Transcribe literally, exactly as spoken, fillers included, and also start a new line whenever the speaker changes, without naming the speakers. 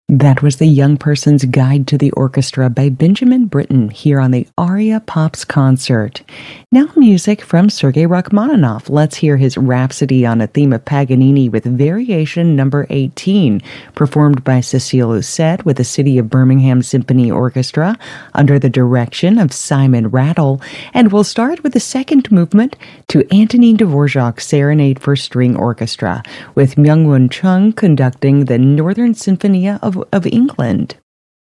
That was The Young Person's Guide to the Orchestra by Benjamin Britten here on the Aria Pops concert. Now music from Sergei Rachmaninoff. Let's hear his Rhapsody on a Theme of Paganini with Variation Number eighteen, performed by Cecile Lucet with the City of Birmingham Symphony Orchestra under the direction of Simon Rattle. And we'll start with the second movement to Antonin Dvorak's Serenade for String Orchestra, with Myung-Whun Chung conducting the Northern Sinfonia of, of England.